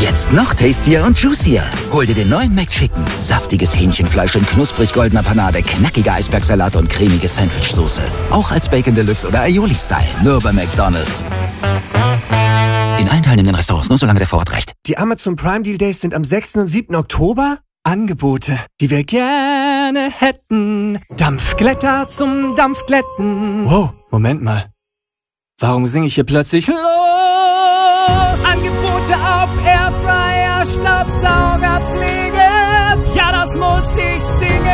Jetzt noch tastier und juicier. Hol dir den neuen McChicken. Saftiges Hähnchenfleisch in knusprig goldener Panade, knackiger Eisbergsalat und cremige Sandwichsoße. Auch als Bacon Deluxe oder Aioli-Style. Nur bei McDonald's. In allen teilnehmenden Restaurants, nur solange der Vorrat reicht. Die Amazon Prime Deal Days sind am 6. und 7. Oktober. Angebote, die wir gerne hätten. Dampfglätter zum Dampfglätten. Wow, Moment mal. Warum singe ich hier plötzlich los? Angebote auf Airfryer, Staubsaugerpflege. Ja, das muss ich singen.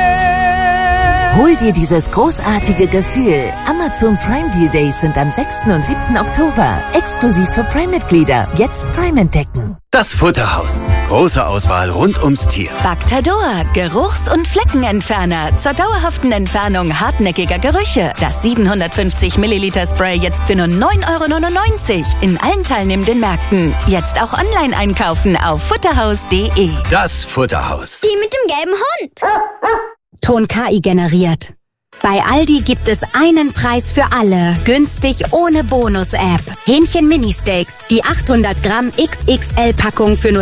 Hol dir dieses großartige Gefühl. Amazon Prime Deal Days sind am 6. und 7. Oktober. Exklusiv für Prime-Mitglieder. Jetzt Prime entdecken. Das Futterhaus. Große Auswahl rund ums Tier. Bactador, Geruchs- und Fleckenentferner zur dauerhaften Entfernung hartnäckiger Gerüche. Das 750 Milliliter Spray jetzt für nur 9,99 € in allen teilnehmenden Märkten. Jetzt auch online einkaufen auf futterhaus.de. Das Futterhaus. Die mit dem gelben Hund. Ton KI generiert. Bei Aldi gibt es einen Preis für alle. Günstig ohne Bonus-App. Hähnchen Mini-Steaks. Die 800 Gramm XXL-Packung für nur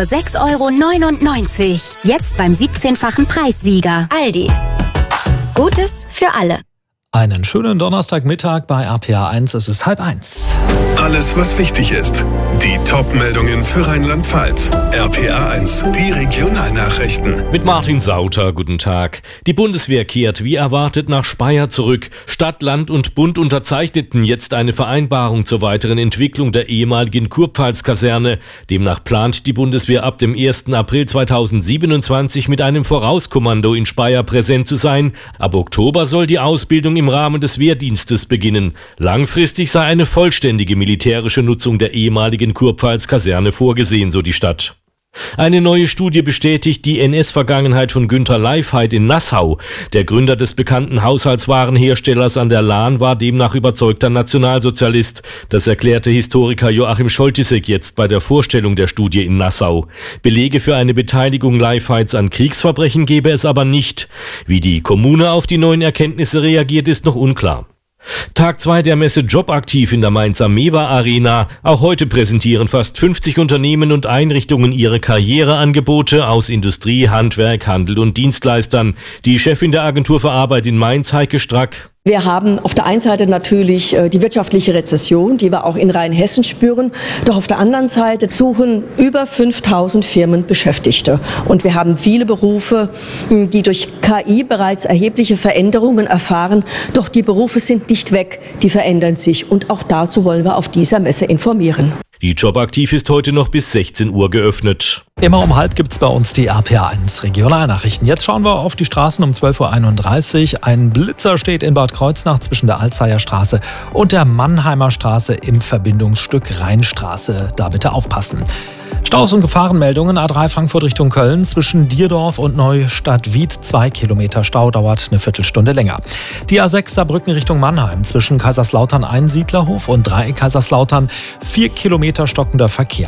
6,99 €. Jetzt beim 17-fachen Preissieger. Aldi. Gutes für alle. Einen schönen Donnerstagmittag bei RPA 1. Es ist 12:30. Alles, was wichtig ist. Die Top-Meldungen für Rheinland-Pfalz. RPA 1, die Regionalnachrichten. Mit Martin Sauter, guten Tag. Die Bundeswehr kehrt wie erwartet nach Speyer zurück. Stadt, Land und Bund unterzeichneten jetzt eine Vereinbarung zur weiteren Entwicklung der ehemaligen Kurpfalz-Kaserne. Demnach plant die Bundeswehr ab dem 1. April 2027 mit einem Vorauskommando in Speyer präsent zu sein. Ab Oktober soll die Ausbildung im Rahmen des Wehrdienstes beginnen. Langfristig sei eine vollständige militärische Nutzung der ehemaligen Kurpfalz-Kaserne vorgesehen, so die Stadt. Eine neue Studie bestätigt die NS-Vergangenheit von Günter Leifheit in Nassau. Der Gründer des bekannten Haushaltswarenherstellers an der Lahn war demnach überzeugter Nationalsozialist. Das erklärte Historiker Joachim Scholtisek jetzt bei der Vorstellung der Studie in Nassau. Belege für eine Beteiligung Leifheits an Kriegsverbrechen gebe es aber nicht. Wie die Kommune auf die neuen Erkenntnisse reagiert, ist noch unklar. Tag 2 der Messe Jobaktiv in der Mainzer Mewa Arena. Auch heute präsentieren fast 50 Unternehmen und Einrichtungen ihre Karriereangebote aus Industrie, Handwerk, Handel und Dienstleistern. Die Chefin der Agentur für Arbeit in Mainz, Heike Strack. Wir haben auf der einen Seite natürlich die wirtschaftliche Rezession, die wir auch in Rheinhessen spüren. Doch auf der anderen Seite suchen über 5000 Firmen Beschäftigte. Und wir haben viele Berufe, die durch KI bereits erhebliche Veränderungen erfahren. Doch die Berufe sind nicht weg, die verändern sich. Und auch dazu wollen wir auf dieser Messe informieren. Die Jobaktiv ist heute noch bis 16 Uhr geöffnet. Immer um halb gibt's bei uns die RPA 1 Regionalnachrichten. Jetzt schauen wir auf die Straßen um 12:31 Uhr. Ein Blitzer steht in Bad Kreuznach zwischen der Alzeyer Straße und der Mannheimer Straße im Verbindungsstück Rheinstraße. Da bitte aufpassen. Staus und Gefahrenmeldungen. A3 Frankfurt Richtung Köln zwischen Dierdorf und Neustadt-Wied 2 Kilometer Stau, dauert eine Viertelstunde länger. Die A6 Saarbrücken Richtung Mannheim zwischen Kaiserslautern Einsiedlerhof und Dreieck Kaiserslautern 4 Kilometer stockender Verkehr.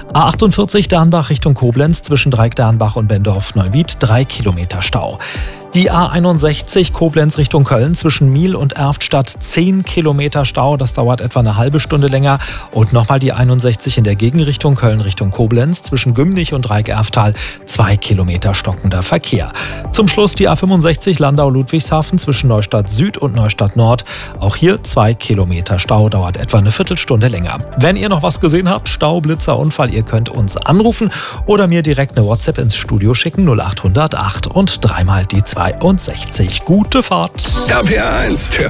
A48 Dernbach Richtung Koblenz zwischen Dreieck Dernbach und Bendorf-Neuwied 3 Kilometer Stau. Die A61 Koblenz Richtung Köln zwischen Miel und Erftstadt 10 Kilometer Stau, das dauert etwa eine halbe Stunde länger. Und nochmal die 61 in der Gegenrichtung Köln Richtung Koblenz zwischen Gümnich und Dreieck-Erftal 2 Kilometer stockender Verkehr. Zum Schluss die A65 Landau-Ludwigshafen zwischen Neustadt Süd und Neustadt Nord. Auch hier 2 Kilometer Stau, dauert etwa eine Viertelstunde länger. Wenn ihr noch was gesehen habt, Stau, Blitzer, Unfall, ihr könnt uns anrufen oder mir direkt eine WhatsApp ins Studio schicken 0800 8 und dreimal die 62. Gute Fahrt. RPA 1.